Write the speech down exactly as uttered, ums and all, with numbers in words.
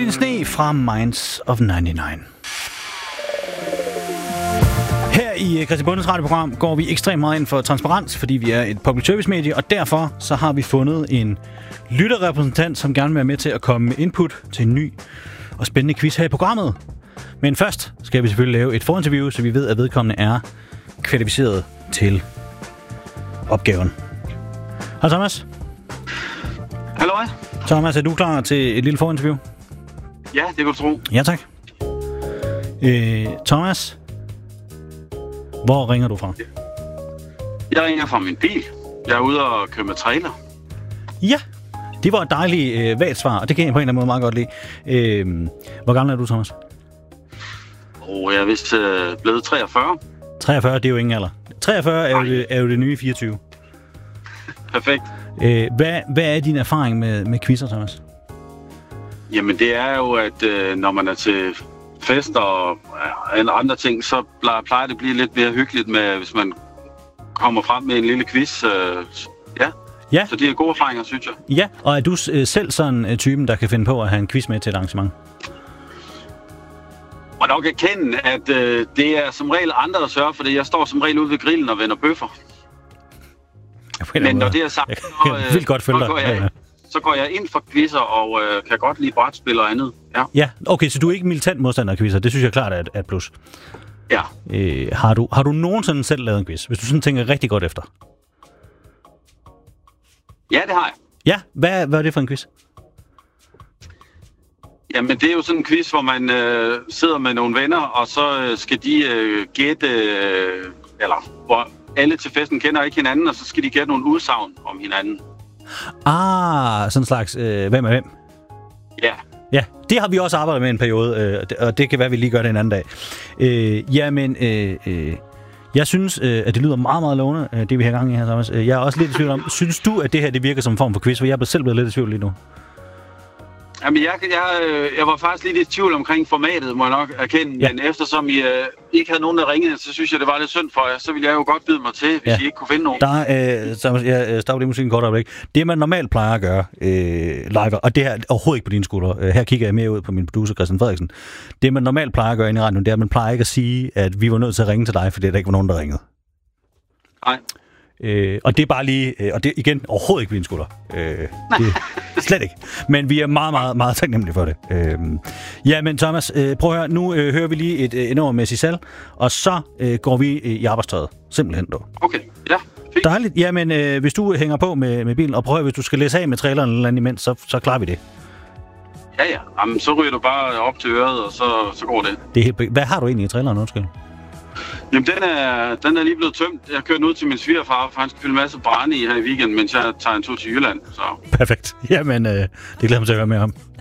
Nine Inch Nails fra Minds of nioghalvfems. Her i Kristi Bondes radioprogram går vi ekstremt meget ind for transparens, fordi vi er et public service medie, og derfor så har vi fundet en lytterrepræsentant, som gerne vil være med til at komme med input til en ny og spændende quiz her i programmet. Men først skal vi selvfølgelig lave et forinterview, så vi ved, at vedkommende er kvalificeret til opgaven. Hej Thomas. Hallo. Thomas, er du klar til et lille forinterview? Ja, det kan du tro. Ja, tak. Øh, Thomas, hvor ringer du fra? Jeg ringer fra min bil. Jeg er ude og køre med trailer. Ja, det var et dejligt øh, vagt svar, og det kan jeg på en eller anden måde meget godt lide. Øh, hvor gammel er du, Thomas? Og jeg er vist øh, blevet treogfyrre. treogfyrre, det er jo ingen alder. treogfyrre er jo, det, er jo det nye fireogtyve. Perfekt. Øh, hvad, hvad er din erfaring med, med quizzer, Thomas? Jamen, det er jo, at øh, når man er til fester og øh, andre ting, så plejer det at blive lidt mere hyggeligt med, hvis man kommer frem med en lille quiz. Øh, ja. Ja. Så det er gode erfaringer, synes jeg. Ja, og er du øh, selv sådan øh, typen, der kan finde på at have en quiz med til et arrangement? Og nok erkende, at øh, det er som regel andre, der sørger for det. Jeg står som regel ude ved grillen og vender bøffer. Men når det er sagt, jeg kan øh, vildt godt følge så, går jeg, ja, ja. så går jeg ind for quizzer og øh, kan godt lide brætspil og andet. Ja. Ja, okay, så du er ikke militant modstander af quizzer. Det synes jeg klart er et, er et plus. Ja. Øh, har, du, har du nogensinde selv lavet en quiz? Hvis du sådan tænker rigtig godt efter. Ja, det har jeg. Ja, hvad, hvad er det for en quiz? Jamen, det er jo sådan en quiz, hvor man øh, sidder med nogle venner, og så øh, skal de øh, gætte, øh, eller hvor alle til festen kender ikke hinanden, og så skal de gætte nogle udsagn om hinanden. Ah, sådan en slags, øh, hvem er hvem? Ja. Ja, det har vi også arbejdet med en periode, øh, og det kan være, at vi lige gør det en anden dag. Øh, jamen, øh, øh, jeg synes, øh, at det lyder meget, meget lovende, øh, det vi har gang i her, Thomas. Jeg er også lidt i tvivl om, synes du, at det her det virker som en form for quiz? For jeg er selv blevet lidt i tvivl lige nu. Jamen, jeg, jeg, jeg var faktisk lidt i tvivl omkring formatet, må jeg nok erkende. Ja. Men eftersom I øh, ikke havde nogen, der ringede, så synes jeg, det var lidt synd for jer. Så ville jeg jo godt byde mig til, hvis ja. I ikke kunne finde nogen. Der er, øh, så jeg stopper lige musikken kort øjeblik. Det, man normalt plejer at gøre øh, live, og det her er overhovedet ikke på dine skuldre. Her kigger jeg mere ud på min producer, Christian Frederiksen. Det, man normalt plejer at gøre inde i radioen, det er, at man plejer ikke at sige, at vi var nødt til at ringe til dig, fordi der ikke var nogen, der ringede. Nej. Øh, og det er bare lige, øh, og det igen overhovedet ikke på dine skuldre. Øh, det, slet ikke. Men vi er meget, meget, meget taknemmelige for det. Øh, ja, men Thomas, øh, prøv at høre, nu øh, hører vi lige et, øh, et nummer med Sissel, og så øh, går vi øh, i arbejdstøjet. Simpelthen dog. Okay, ja. Fint. Dejligt. Jamen, øh, hvis du hænger på med, med bilen, og prøv at høre, hvis du skal læse af med traileren eller andet imens, så, så klarer vi det. Ja, ja. Jamen, så ryger du bare op til øret, og så, så går det. Det er helt... Hvad har du egentlig i traileren, undskyld? Jamen, den er, den er lige blevet tømt. Jeg kører nu til min svigerfar, for han skal fylde en masse brænde i her i weekenden, mens jeg tager en tur til Jylland. Så. Perfekt. Jamen, øh, det glæder mig til at høre mere om.